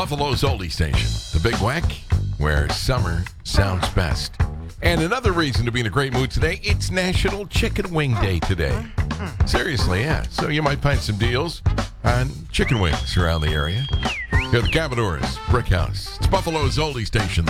Buffalo's oldie station, the Big Whack, where summer sounds best. And another reason to be in a great mood today, it's National Chicken Wing Day today. Seriously, yeah. So you might find some deals on chicken wings around the area. Here at the Commodores Brick House. It's Buffalo's oldie station,